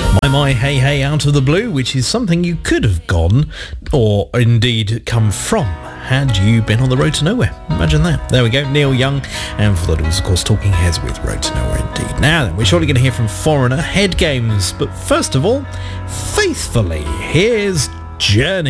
My Hey Hey Out of the Blue, which is something you could have gone, or indeed come from, had you been on the road to nowhere. Imagine that. There we go, Neil Young, and for that was, of course, Talking Heads with Road to Nowhere indeed. Now then, we're surely going to hear from Foreigner, Head Games, but first of all, faithfully, here's Journey.